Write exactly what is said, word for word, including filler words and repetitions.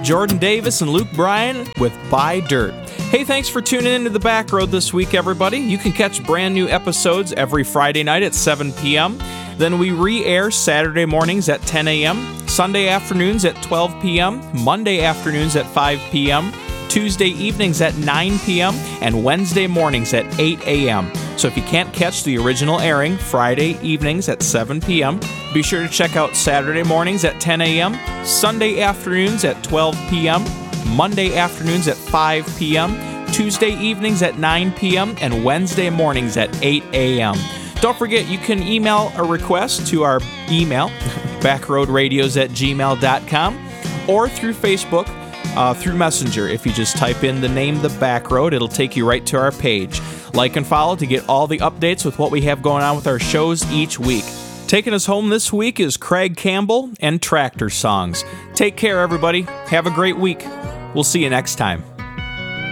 Jordan Davis and Luke Bryan with Buy Dirt. Hey, thanks for tuning into The Back Road this week, everybody. You can catch brand new episodes every Friday night at seven p.m. Then we re-air Saturday mornings at ten a.m., Sunday afternoons at twelve p.m., Monday afternoons at five p.m., Tuesday evenings at nine p.m., and Wednesday mornings at eight a.m. So if you can't catch the original airing Friday evenings at seven p.m., be sure to check out Saturday mornings at ten a.m., Sunday afternoons at twelve p.m., Monday afternoons at five p.m., Tuesday evenings at nine p.m., and Wednesday mornings at eight a.m. Don't forget, you can email a request to our email, backroadradios at gmail dot com, or through Facebook, uh, through Messenger. If you just type in the name The Back Road, it'll take you right to our page. Like and follow to get all the updates with what we have going on with our shows each week. Taking us home this week is Craig Campbell and Tractor Songs. Take care, everybody. Have a great week. We'll see you next time.